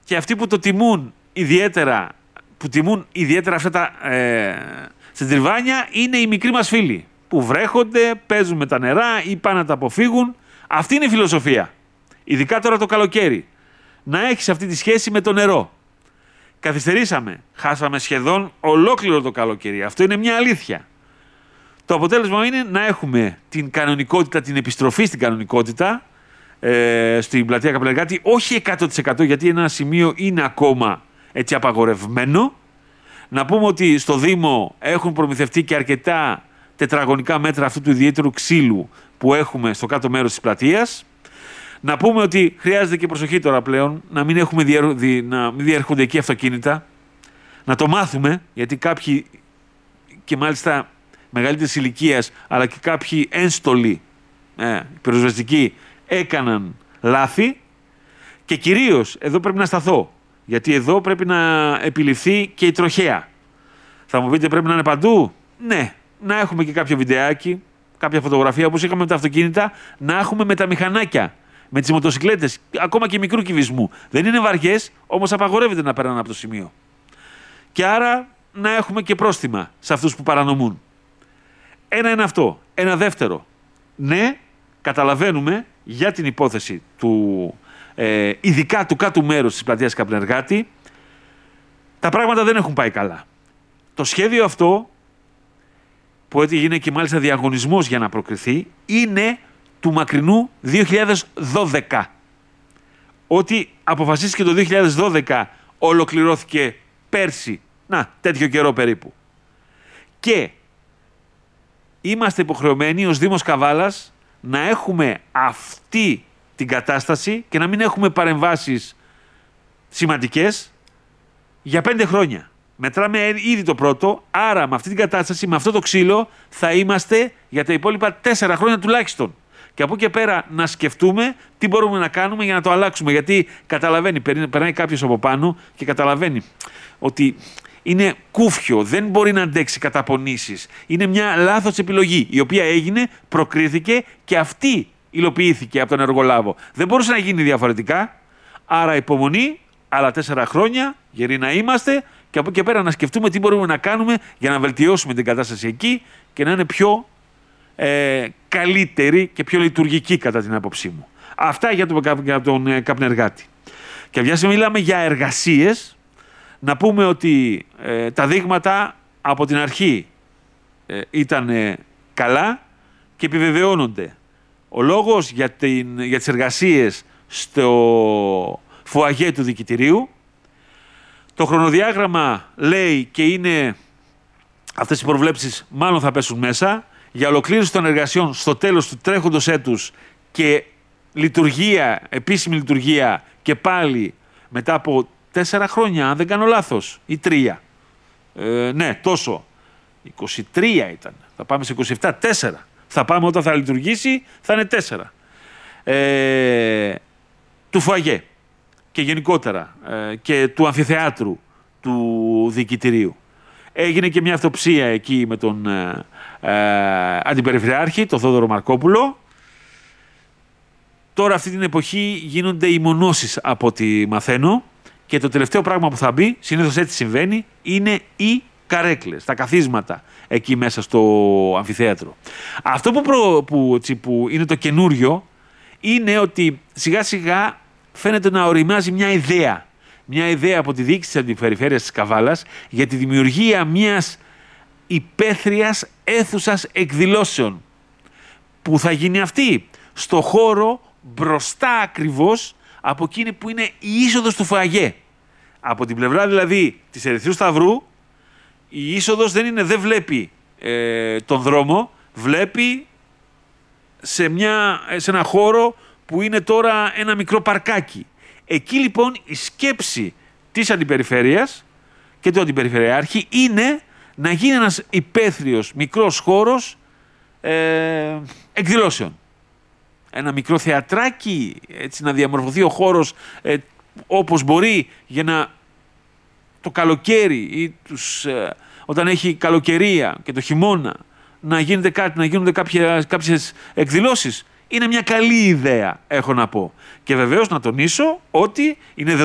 και αυτοί που το τιμούν ιδιαίτερα, αυτά τα τσεντριβάνια, είναι οι μικροί μας φίλοι που βρέχονται, παίζουν με τα νερά ή πάνε να τα αποφύγουν. Αυτή είναι η φιλοσοφία. Ειδικά τώρα το καλοκαίρι. Να έχεις αυτή τη σχέση με το νερό. Καθυστερήσαμε. Χάσαμε σχεδόν ολόκληρο το καλοκαίρι. Αυτό είναι μια αλήθεια. Το αποτέλεσμα είναι να έχουμε την κανονικότητα, την επιστροφή στην κανονικότητα στην πλατεία Καπνεργάτη. Όχι 100% γιατί ένα σημείο είναι ακόμα έτσι απαγορευμένο. Να πούμε ότι στο Δήμο έχουν προμηθευτεί και αρκετά τετραγωνικά μέτρα αυτού του ιδιαίτερου ξύλου που έχουμε στο κάτω μέρος της πλατείας. Να πούμε ότι χρειάζεται και προσοχή τώρα πλέον, να μην διέρχονται εκεί αυτοκίνητα. Να το μάθουμε, γιατί κάποιοι και μάλιστα μεγαλύτερης ηλικίας, αλλά και κάποιοι ένστολοι, πυροσβεστικοί, έκαναν λάθη. Και κυρίως, εδώ πρέπει να σταθώ, γιατί εδώ πρέπει να επιληφθεί και η τροχέα. Θα μου πείτε, πρέπει να είναι παντού. Ναι, να έχουμε και κάποιο βιντεάκι, κάποια φωτογραφία, όπως είχαμε με τα αυτοκίνητα, να έχουμε με τα μηχανάκια, με τις μοτοσικλέτες, ακόμα και μικρού κυβισμού. Δεν είναι βαριές, όμως απαγορεύεται να περνάνε από το σημείο. Και άρα να έχουμε και πρόστιμα σε αυτούς που παρανομούν. Ένα είναι αυτό. Ένα δεύτερο. Ναι, καταλαβαίνουμε για την υπόθεση ειδικά του κάτω μέρους της πλατείας Καπνεργάτη, τα πράγματα δεν έχουν πάει καλά. Το σχέδιο αυτό, που έγινε και μάλιστα διαγωνισμός για να προκριθεί, είναι του μακρινού 2012. Ό,τι αποφασίστηκε το 2012 ολοκληρώθηκε πέρσι. Να, τέτοιο καιρό περίπου. Και είμαστε υποχρεωμένοι ως Δήμος Καβάλας να έχουμε αυτή την κατάσταση και να μην έχουμε παρεμβάσεις σημαντικές για 5 χρόνια. Μετράμε ήδη το πρώτο, άρα με αυτή την κατάσταση, με αυτό το ξύλο, θα είμαστε για τα υπόλοιπα 4 χρόνια τουλάχιστον. Και από εκεί και πέρα να σκεφτούμε τι μπορούμε να κάνουμε για να το αλλάξουμε. Γιατί καταλαβαίνει, περνάει κάποιος από πάνω και καταλαβαίνει ότι είναι κούφιο, δεν μπορεί να αντέξει καταπονήσεις. Είναι μια λάθος επιλογή, η οποία έγινε, προκρίθηκε και αυτή υλοποιήθηκε από τον εργολάβο. Δεν μπορούσε να γίνει διαφορετικά, άρα υπομονή, άλλα 4 χρόνια, γεροί να είμαστε, και από εκεί και πέρα να σκεφτούμε τι μπορούμε να κάνουμε για να βελτιώσουμε την κατάσταση εκεί και να είναι πιο καλύτερη και πιο λειτουργική κατά την άποψή μου. Αυτά για τον Καπνεργάτη. Και μιας και μιλάμε για εργασίες, να πούμε ότι τα δείγματα από την αρχή ήταν καλά και επιβεβαιώνονται. Ο λόγος για τις εργασίες στο φουαγέ του Δικητηρίου, το χρονοδιάγραμμα λέει και είναι, αυτές οι προβλέψεις μάλλον θα πέσουν μέσα, για ολοκλήρωση των εργασιών στο τέλος του τρέχοντος έτους και λειτουργία, επίσημη λειτουργία και πάλι μετά από 4 χρόνια, αν δεν κάνω λάθος, ή 3. Ναι, τόσο. 23 ήταν. Θα πάμε σε 27, 4. Θα πάμε όταν θα λειτουργήσει, θα είναι 4. Του φουαγέ και γενικότερα και του αμφιθεάτρου του Δικητηρίου. Έγινε και μια αυτοψία εκεί με τον Αντιπεριφερειάρχη, τον Θόδωρο Μαρκόπουλο. Τώρα αυτή την εποχή γίνονται οι μονώσεις από ό,τι μαθαίνω και το τελευταίο πράγμα που θα μπει, συνήθως έτσι συμβαίνει, είναι οι καρέκλες, τα καθίσματα εκεί μέσα στο αμφιθέατρο. Αυτό που είναι το καινούριο είναι ότι σιγά σιγά φαίνεται να οριμάζει μια ιδέα. Μια ιδέα από τη διοίκηση της Αντιπεριφέρειας της Καβάλας για τη δημιουργία μιας υπαίθριας αίθουσας εκδηλώσεων. Που θα γίνει αυτή στο χώρο μπροστά ακριβώς από εκείνη που είναι η είσοδος του φουαγέ. Από την πλευρά δηλαδή της Ερυθρού Σταυρού, η είσοδος δεν βλέπει τον δρόμο, βλέπει σε ένα χώρο που είναι τώρα ένα μικρό παρκάκι. Εκεί λοιπόν η σκέψη της Αντιπεριφέρειας και του Αντιπεριφερειάρχη είναι να γίνει ένας υπαίθριος μικρός χώρος εκδηλώσεων. Ένα μικρό θεατράκι, έτσι να διαμορφωθεί ο χώρος όπως μπορεί για να το καλοκαίρι ή όταν έχει καλοκαιρία και το χειμώνα να γίνεται κάτι, να γίνονται κάποιες εκδηλώσεις. Είναι μια καλή ιδέα, έχω να πω. Και βεβαίως να τονίσω ότι είναι